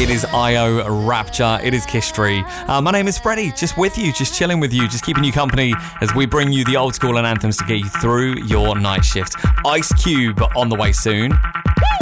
It is IO Rapture. It is Kiss Street. My name is Freddie, just with you, just chilling with you, just keeping you company as we bring you the old school and anthems to get you through your night shift. Ice Cube on the way soon.